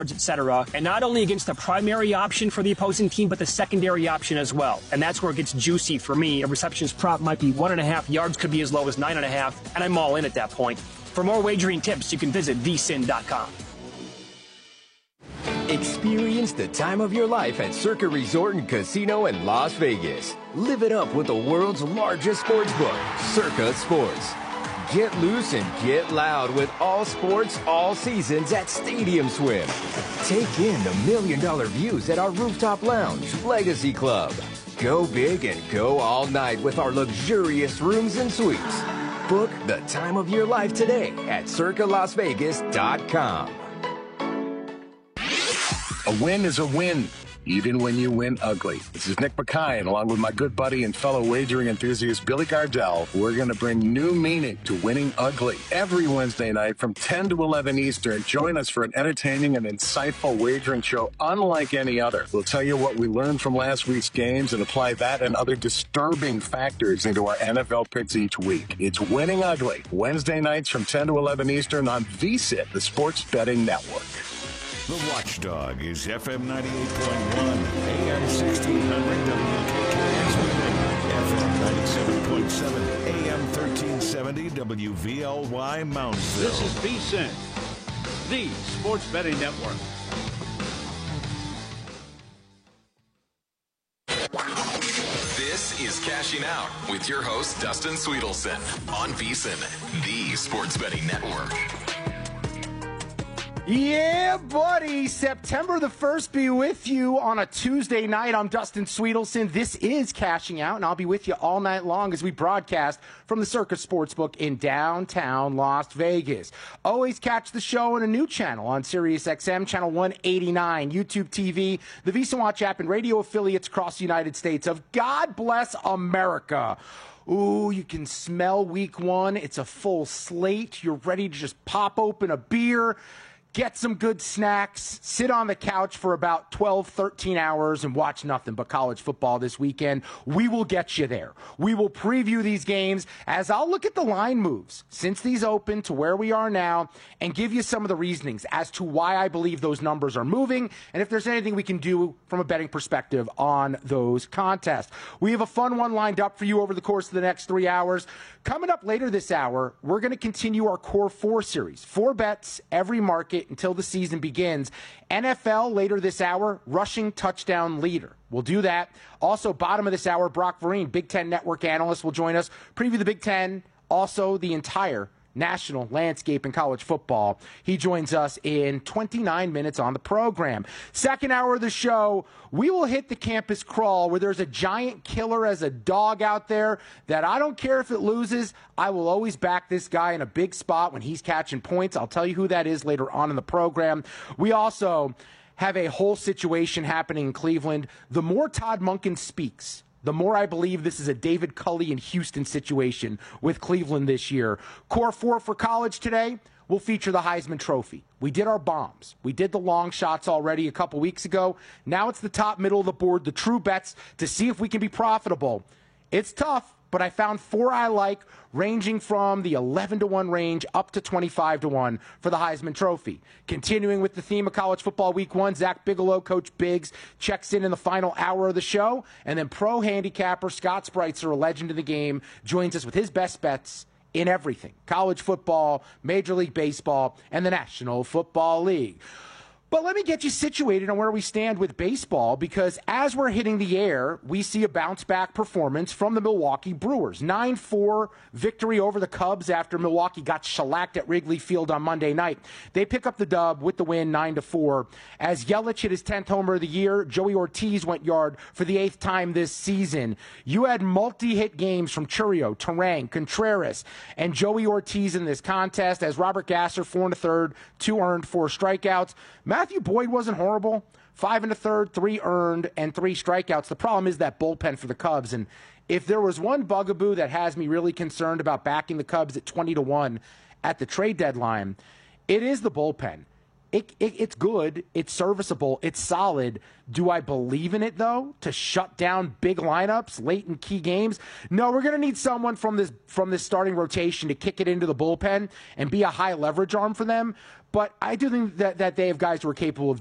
etc. And not only against the primary option for the opposing team, but the secondary option as well. And that's where it gets juicy for me. A receptions prop might be 1.5 yards, could be as low as 9.5, and I'm all in at that point. For more wagering tips, you can visit vsin.com. Experience the time of your life at Circa Resort and Casino in Las Vegas. Live it up with the world's largest sports book, Circa Sports. Get loose and get loud with all sports, all seasons at Stadium Swim. Take in the $1 million views at our rooftop lounge, Legacy Club. Go big and go all night with our luxurious rooms and suites. Book the time of your life today at circalasvegas.com. A win is a win, even when you win ugly. This is Nick Mackay, and along with my good buddy and fellow wagering enthusiast Billy Gardell, we're going to bring new meaning to winning ugly. Every Wednesday night from 10 to 11 Eastern, join us for an entertaining and insightful wagering show unlike any other. We'll tell you what we learned from last week's games and apply that and other disturbing factors into our NFL picks each week. It's Winning Ugly, Wednesday nights from 10 to 11 Eastern on VSiN, the Sports Betting Network. The Watchdog is FM 98.1, AM 1600 WKKS, FM 97.7, AM 1370 WVLY Moundsville. This is VSiN, the Sports Betting Network. This is Cashing Out with your host, Dustin Sweetelson, on VSiN, the Sports Betting Network. Yeah, buddy. September the 1st be with you on a Tuesday night. I'm Dustin Sweetelson. This is Cashing Out, and I'll be with you all night long as we broadcast from the Circa Sportsbook in downtown Las Vegas. Always catch the show on a new channel on SiriusXM, channel 189, YouTube TV, the VSiN Watch app, and radio affiliates across the United States of God Bless America. Ooh, you can smell week one. It's a full slate. You're ready to just pop open a beer, get some good snacks, sit on the couch for about 12, 13 hours and watch nothing but college football this weekend. We will get you there. We will preview these games as I'll look at the line moves since these opened to where we are now and give you some of the reasonings as to why I believe those numbers are moving and if there's anything we can do from a betting perspective on those contests. We have a fun one lined up for you over the course of the next 3 hours. Coming up later this hour, we're going to continue our Core 4 series. 4 bets, every market until the season begins. NFL later this hour, rushing touchdown leader. We'll do that. Also, bottom of this hour, Brock Vereen, Big Ten Network analyst, will join us, preview the Big Ten, also the entire national landscape in college football. He joins us in 29 minutes on the program. Second hour of the show, we will hit the campus crawl where there's a giant killer as a dog out there that I don't care if it loses. I will always back this guy in a big spot when he's catching points. I'll tell you who that is later on in the program. We also have a whole situation happening in Cleveland. The more Todd Monken speaks, the more I believe this is a David Culley and Houston situation with Cleveland this year. Core 4 for college today will feature the Heisman Trophy. We did our bombs. We did the long shots already a couple weeks ago. Now it's the top middle of the board, the true bets to see if we can be profitable. It's tough, but I found 4 I like, ranging from the 11-1 range up to 25-1 for the Heisman Trophy. Continuing with the theme of college football week 1, Zach Bigelow, Coach Biggs, checks in the final hour of the show. And then pro handicapper Scott Spreitzer, a legend in the game, joins us with his best bets in everything: college football, Major League Baseball, and the National Football League. But let me get you situated on where we stand with baseball, because as we're hitting the air, we see a bounce-back performance from the Milwaukee Brewers. 9-4 victory over the Cubs after Milwaukee got shellacked at Wrigley Field on Monday night. They pick up the dub with the win, 9-4. As Yelich hit his 10th homer of the year, Joey Ortiz went yard for the 8th time this season. You had multi-hit games from Churio, Terang, Contreras, and Joey Ortiz in this contest, as Robert Gasser, 4 1/3, 2 earned, 4 strikeouts. Matthew Boyd wasn't horrible. 5 1/3, 3 earned, and 3 strikeouts. The problem is that bullpen for the Cubs. And if there was one bugaboo that has me really concerned about backing the Cubs at 20-1 at the trade deadline, it is the bullpen. It's good. It's serviceable. It's solid. Do I believe in it, though, to shut down big lineups late in key games? No, we're going to need someone from this starting rotation to kick it into the bullpen and be a high leverage arm for them. But I do think that they have guys who are capable of